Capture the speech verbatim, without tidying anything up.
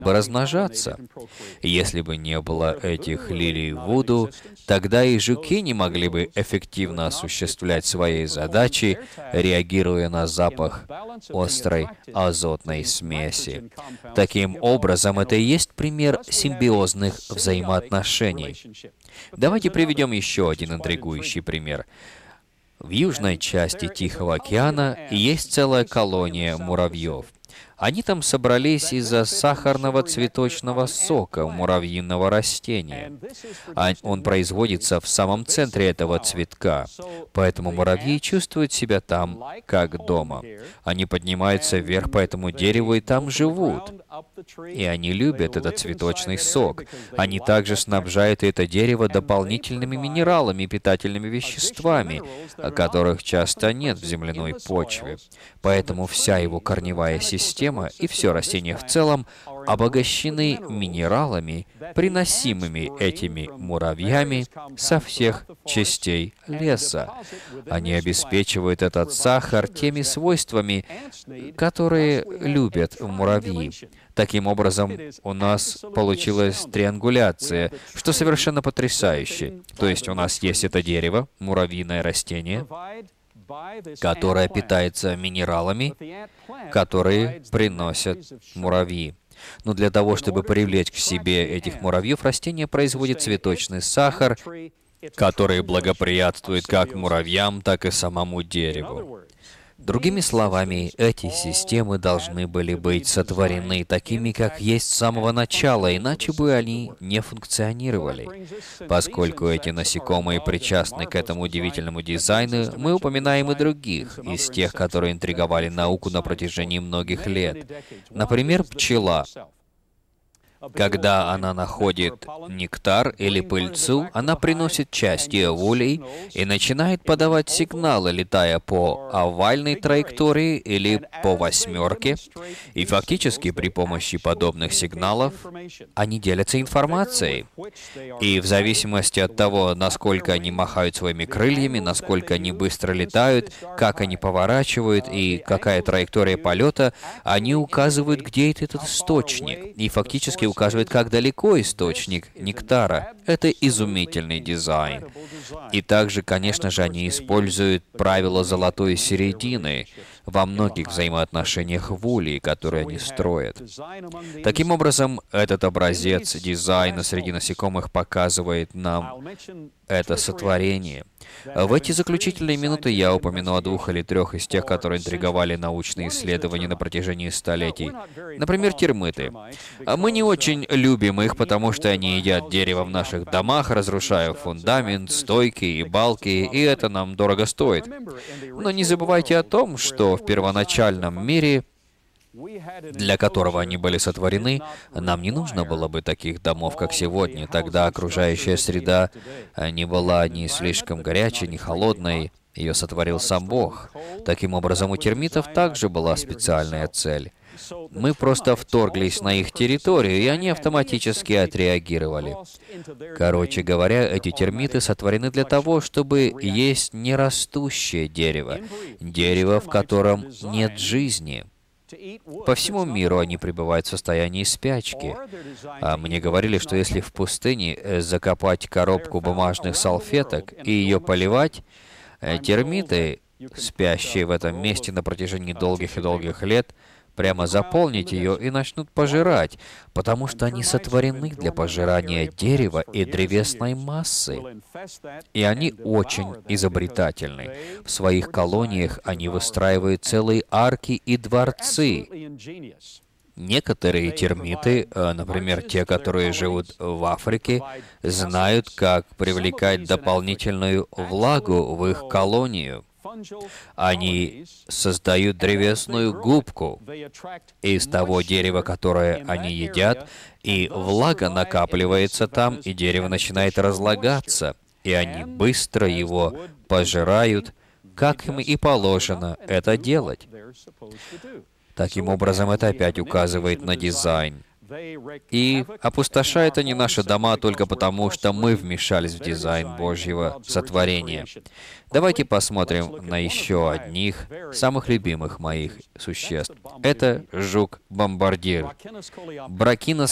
бы размножаться. Если бы не было этих лилий Вуду, тогда и жуки не могли бы эффективно осуществлять свои задачи, реагируя на запах острой азотной смеси. Таким образом, это и есть пример симбиозных взаимоотношений. Давайте приведем еще один интригующий пример. В южной части Тихого океана есть целая колония муравьев. Они там собрались из-за сахарного цветочного сока муравьиного растения. А он производится в самом центре этого цветка, поэтому муравьи чувствуют себя там, как дома. Они поднимаются вверх по этому дереву и там живут. И они любят этот цветочный сок. Они также снабжают это дерево дополнительными минералами и питательными веществами, которых часто нет в земляной почве. Поэтому вся его корневая система и все растение в целом обогащены минералами, приносимыми этими муравьями со всех частей леса. Они обеспечивают этот сахар теми свойствами, которые любят муравьи. Таким образом, у нас получилась триангуляция, что совершенно потрясающе. То есть у нас есть это дерево, муравьиное растение, которое питается минералами, которые приносят муравьи. Но для того, чтобы привлечь к себе этих муравьев, растение производит цветочный сахар, который благоприятствует как муравьям, так и самому дереву. Другими словами, эти системы должны были быть сотворены такими, как есть с самого начала, иначе бы они не функционировали. Поскольку эти насекомые причастны к этому удивительному дизайну, мы упоминаем и других, из тех, которые интриговали науку на протяжении многих лет. Например, пчела. Когда она находит нектар или пыльцу, она приносит часть ее улей и начинает подавать сигналы, летая по овальной траектории или по восьмерке. И фактически при помощи подобных сигналов они делятся информацией. И в зависимости от того, насколько они махают своими крыльями, насколько они быстро летают, как они поворачивают и какая траектория полета, они указывают, где этот источник. И фактически указывает, как далеко источник нектара. Это изумительный дизайн. И также, конечно же, они используют правило золотой середины во многих взаимоотношениях в улей, которые они строят. Таким образом, этот образец дизайна среди насекомых показывает нам это сотворение. В эти заключительные минуты я упомяну о двух или трех из тех, которые интриговали научные исследования на протяжении столетий. Например, термиты. Мы не очень любим их, потому что они едят дерево в наших домах, разрушая фундамент, стойки и балки, и это нам дорого стоит. Но не забывайте о том, что в первоначальном мире, для которого они были сотворены, нам не нужно было бы таких домов, как сегодня. Тогда окружающая среда не была ни слишком горячей, ни холодной. Ее сотворил сам Бог. Таким образом, у термитов также была специальная цель. Мы просто вторглись на их территорию, и они автоматически отреагировали. Короче говоря, эти термиты сотворены для того, чтобы есть нерастущее дерево, дерево, в котором нет жизни. По всему миру они пребывают в состоянии спячки. А мне говорили, что если в пустыне закопать коробку бумажных салфеток и ее поливать, термиты, спящие в этом месте на протяжении долгих и долгих лет, прямо заполнить ее и начнут пожирать, потому что они сотворены для пожирания дерева и древесной массы. И они очень изобретательны. В своих колониях они выстраивают целые арки и дворцы. Некоторые термиты, например, те, которые живут в Африке, знают, как привлекать дополнительную влагу в их колонию. Они создают древесную губку из того дерева, которое они едят, и влага накапливается там, и дерево начинает разлагаться, и они быстро его пожирают, как им и положено это делать. Таким образом, это опять указывает на дизайн. И опустошают они наши дома только потому, что мы вмешались в дизайн Божьего сотворения. Давайте посмотрим на еще одних самых любимых моих существ. Это жук-бомбардир. Бракинос